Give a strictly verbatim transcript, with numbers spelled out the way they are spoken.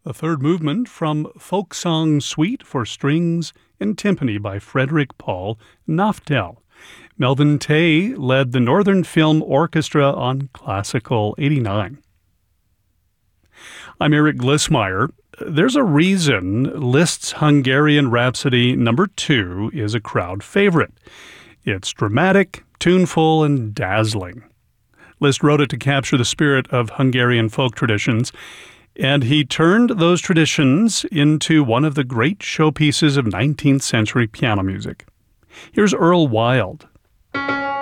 The third movement from Folk Song Suite for Strings and Timpani by Frederick Paul Naftel. Melvin Tay led the Northern Film Orchestra on Classical eighty-nine. I'm Eric Glissmeyer. There's a reason Liszt's Hungarian Rhapsody number two is a crowd favorite. It's dramatic, tuneful, and dazzling. Liszt wrote it to capture the spirit of Hungarian folk traditions, and he turned those traditions into one of the great showpieces of nineteenth century piano music. Here's Earl Wild.